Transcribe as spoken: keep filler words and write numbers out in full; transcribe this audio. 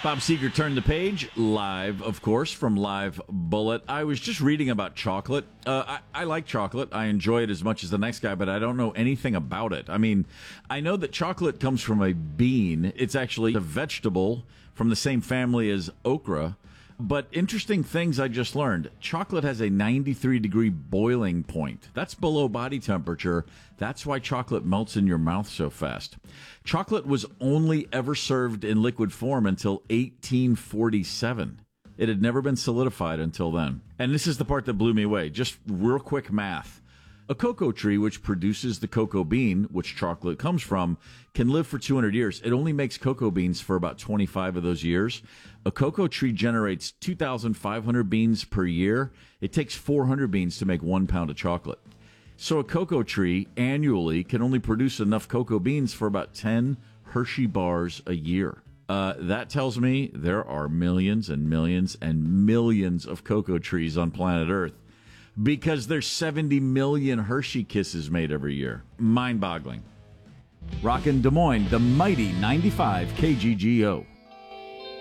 Bob Seger turned the page, live, of course, from Live Bullet. I was just reading about chocolate. Uh, I, I like chocolate. I enjoy it as much as the next guy, but I don't know anything about it. I mean, I know that chocolate comes from a bean. It's actually a vegetable from the same family as okra. But interesting things I just learned. Chocolate has a ninety-three degree boiling point. That's below body temperature. That's why chocolate melts in your mouth so fast. Chocolate was only ever served in liquid form until eighteen forty-seven. It had never been solidified until then. And this is the part that blew me away. Just real quick math. A cocoa tree, which produces the cocoa bean, which chocolate comes from, can live for two hundred years. It only makes cocoa beans for about twenty-five of those years. A cocoa tree generates two thousand five hundred beans per year. It takes four hundred beans to make one pound of chocolate. So a cocoa tree annually can only produce enough cocoa beans for about ten Hershey bars a year. Uh, that tells me there are millions and millions and millions of cocoa trees on planet Earth. Because there's seventy million Hershey Kisses made every year. Mind-boggling. Rockin' Des Moines, the mighty ninety-five K G G O.